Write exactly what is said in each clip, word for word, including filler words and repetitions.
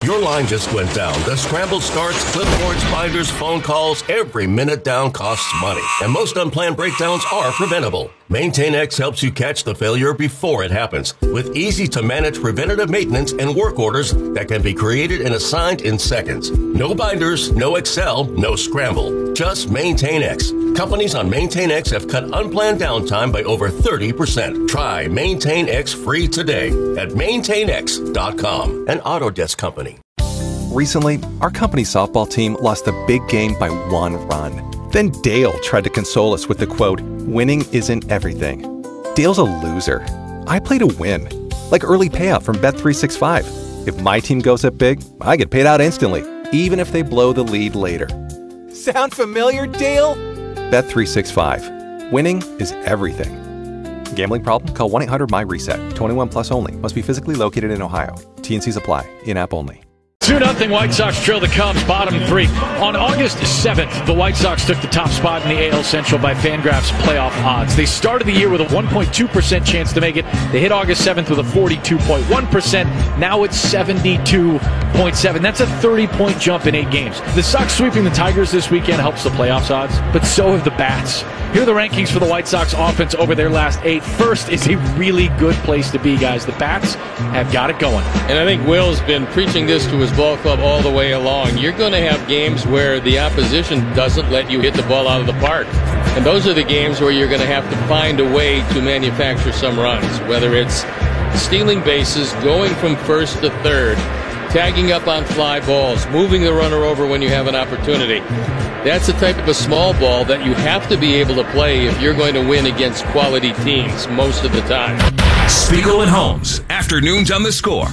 Your line just went down. The scramble starts, clipboards, binders, phone calls. Every minute down costs money. And most unplanned breakdowns are preventable. MaintainX helps you catch the failure before it happens with easy-to-manage preventative maintenance and work orders that can be created and assigned in seconds. No binders, no Excel, no scramble. Just MaintainX. Companies on MaintainX have cut unplanned downtime by over thirty percent. Try MaintainX free today at maintain x dot com, an Autodesk company. Recently, our company's softball team lost a big game by one run. Then Dale tried to console us with the quote, "Winning isn't everything." Dale's a loser. I play to win. Like early payout from Bet three sixty-five. If my team goes up big, I get paid out instantly, even if they blow the lead later. Sound familiar, Dale? Bet three sixty-five. Winning is everything. Gambling problem? Call one eight hundred my reset. twenty-one plus only. Must be physically located in Ohio. T and C's apply. In-app only. two nothing White Sox trail the Cubs, bottom three. On August seventh, the White Sox took the top spot in the A L Central by Fangraphs playoff odds. They started the year with a one point two percent chance to make it. They hit August seventh with a forty-two point one percent. Now it's seventy-two point seven. That's a thirty-point jump in eight games. The Sox sweeping the Tigers this weekend helps the playoffs odds, but so have the Bats. Here are the rankings for the White Sox offense over their last eight. First is a really good place to be, guys. The Bats have got it going. And I think Will's been preaching this to his ball club all the way along. You're going to have games where the opposition doesn't let you hit the ball out of the park. And those are the games where you're going to have to find a way to manufacture some runs, whether it's stealing bases, going from first to third, tagging up on fly balls, moving the runner over when you have an opportunity. That's the type of a small ball that you have to be able to play if you're going to win against quality teams most of the time. Spiegel and Holmes, afternoons on The Score.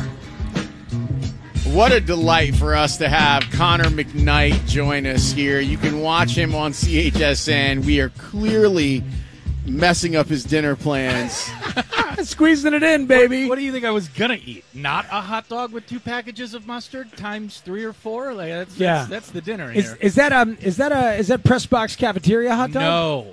What a delight for us to have Connor McKnight join us here. You can watch him on C H S N. We are clearly messing up his dinner plans. Squeezing it in, baby. What, what do you think I was gonna eat? Not a hot dog with two packages of mustard times three or four? Like that's Yeah. that's, that's the dinner Is, here. is that um is that a is that press box cafeteria hot dog?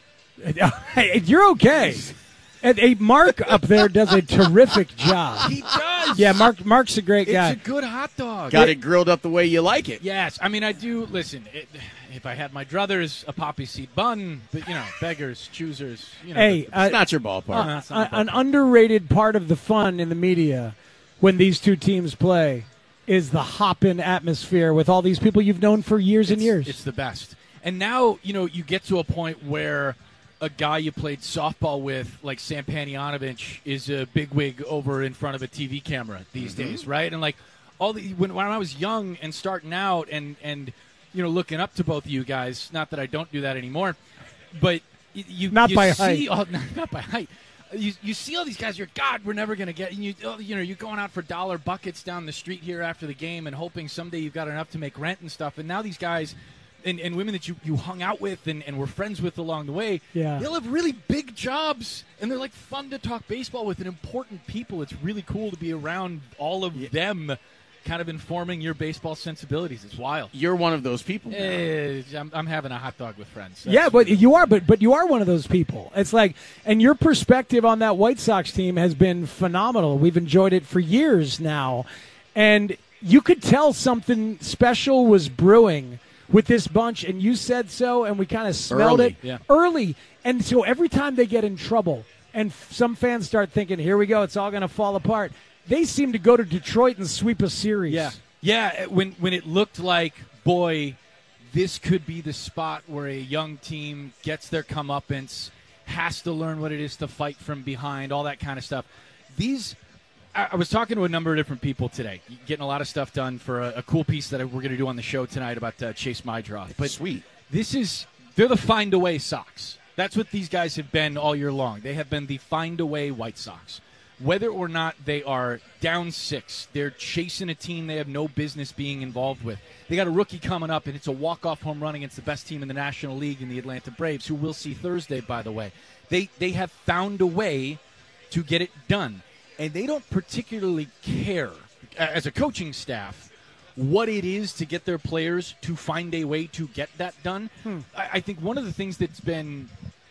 No. Hey, you're okay. And hey, Mark up there does a terrific job. He does. Yeah, Mark. Mark's a great It's guy. a good hot dog. Got it grilled up the way you like it. Yes, I mean I do. Listen, it, if I had my druthers, a poppy seed bun, but you know, beggars, choosers. You know, Hey, the- uh, It's not your ballpark. No, it's Uh, not an my ballpark. underrated part of the fun in the media when these two teams play is the hop-in atmosphere with all these people you've known for years and It's- years. It's the best. And now, you know, you get to a point where a guy you played softball with, like Sam Panayotovich, is a bigwig over in front of a T V camera these Mm-hmm. days, right? And like all the when, when I was young and starting out, and and you know, looking up to both of you guys. Not that I don't do that anymore, but y- you Not you by see height. all, not, not by height. You, you see all these guys. You're God. We're never going to get. You oh, you know you're going out for dollar buckets down the street here after the game and hoping someday you've got enough to make rent and stuff. And now these guys. And, and women that you, you hung out with and, and were friends with along the way, Yeah. they'll have really big jobs, and they're like fun to talk baseball with and important people. It's really cool to be around all of them kind of informing your baseball sensibilities. It's wild. You're one of those people now. Eh, I'm, I'm having a hot dog with friends. Yeah, but you are, but but you are one of those people. It's like, and your perspective on that White Sox team has been phenomenal. We've enjoyed it for years now, and you could tell something special was brewing with this bunch, and you said so, and we kind of smelled Early, it yeah. early. And so every time they get in trouble, and f- some fans start thinking, "Here we go, it's all going to fall apart," they seem to go to Detroit and sweep a series. Yeah, yeah. When when it looked like, boy, this could be the spot where a young team gets their comeuppance, has to learn what it is to fight from behind, all that kind of stuff. These, I, I was talking to a number of different people today, getting a lot of stuff done for a, a cool piece that I, we're going to do on the show tonight about uh, Chase Mydroth. But Sweet. This is they're the find away Sox. That's what these guys have been all year long. They have been the find away White Sox. Whether or not they are down six, they're chasing a team they have no business being involved with. They got a rookie coming up, and it's a walk-off home run against the best team in the National League in the Atlanta Braves, who we'll see Thursday, by the way. They they have found a way to get it done, and they don't particularly care, as a coaching staff, what it is to get their players to find a way to get that done. Hmm. I, I think one of the things that's been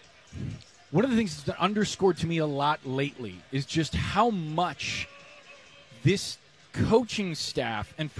one of the things that's been underscored to me a lot lately is just how much this coaching staff, and